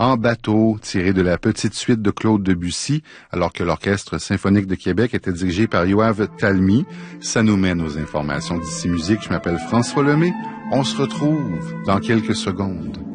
En bateau, tiré de la petite suite de Claude Debussy, alors que l'Orchestre symphonique de Québec était dirigé par Yoav Talmy. Ça nous mène aux informations d'Ici Musique. Je m'appelle François Lemay. On se retrouve dans quelques secondes.